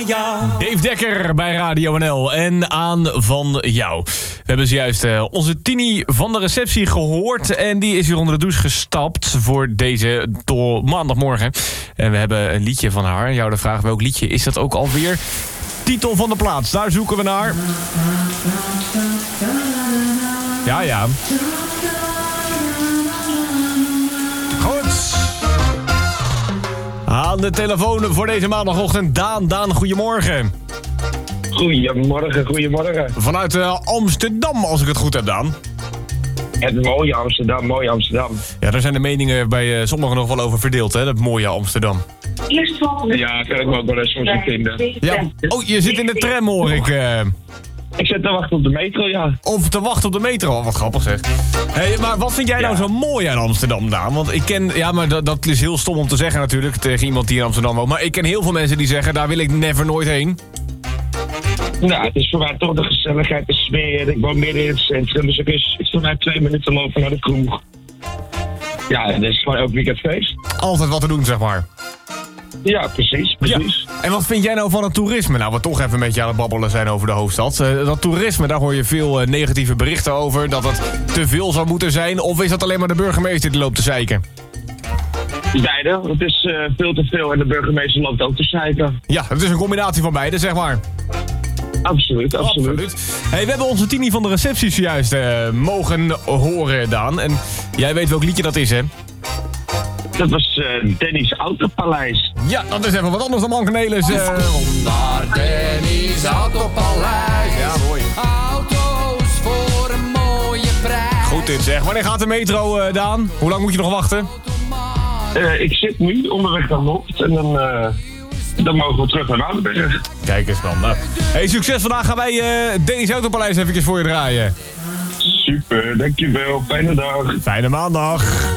jou. Dave Dekker bij Radio NL en aan van jou. We hebben zojuist onze Tini van de receptie gehoord. En die is hier onder de douche gestapt voor deze maandagmorgen. En we hebben een liedje van haar. Jou de vraag, welk liedje is dat ook alweer? Titel van de plaats, daar zoeken we naar. Ja. Goed. Aan de telefoon voor deze maandagochtend. Daan, goedemorgen. Goedemorgen. Vanuit Amsterdam, als ik het goed heb, Daan. Het mooie Amsterdam. Ja, daar zijn de meningen bij sommigen nog wel over verdeeld, hè? Dat mooie Amsterdam. Ja, kan ik me ook wel eens van zien vinden. Ja. Oh, je zit in de tram, hoor ik. Ik zit te wachten op de metro, ja. Of te wachten op de metro. Wat grappig, zeg. Hey, maar wat vind jij nou zo mooi aan Amsterdam, Daan? Want ik ken... Ja, maar dat is heel stom om te zeggen natuurlijk, tegen iemand die in Amsterdam woont. Maar ik ken heel veel mensen die zeggen, daar wil ik never nooit heen. Nou, het is voor mij toch de gezelligheid, de sfeer. Ik woon midden in het centrum, dus het is voor mij 2 minuten lopen naar de kroeg. Ja, het is gewoon elk weekend feest. Altijd wat te doen, zeg maar. Ja, precies. Ja. En wat vind jij nou van het toerisme? Nou, we toch even een beetje aan het babbelen zijn over de hoofdstad. Dat toerisme, daar hoor je veel negatieve berichten over. Dat het te veel zou moeten zijn. Of is dat alleen maar de burgemeester die loopt te zeiken? Beide. Het is veel te veel en de burgemeester loopt ook te zeiken. Ja, het is een combinatie van beide, zeg maar. Absoluut. Hey, we hebben onze Tini van de receptie zojuist mogen horen, Daan. En jij weet welk liedje dat is, hè? Dat was Danny's Autopaleis. Ja, dat is even wat anders dan Mankenelis. Kom naar Danny's Autopaleis. Ja, mooi. Auto's voor een mooie prijs. Goed dit, zeg. Wanneer gaat de metro, Daan? Hoe lang moet je nog wachten? Ik zit nu onderweg naar Noord en dan mogen we terug naar Woudenberg. Kijk eens dan. Nou. Hey, succes. Vandaag gaan wij Danny's Autopaleis even voor je draaien. Super, dankjewel. Fijne dag. Fijne maandag.